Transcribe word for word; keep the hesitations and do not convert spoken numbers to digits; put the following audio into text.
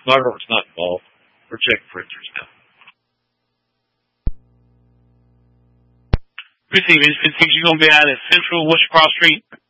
Margaret's not involved. We're checking printers now. Good thing is, good things you're going to be out at Central, what's Cross Street?